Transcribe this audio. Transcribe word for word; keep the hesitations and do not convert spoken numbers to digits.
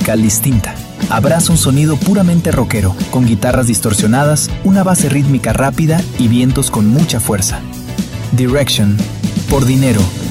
musical distinta. Abraza un sonido puramente rockero, con guitarras distorsionadas, una base rítmica rápida y vientos con mucha fuerza. Direction, por dinero.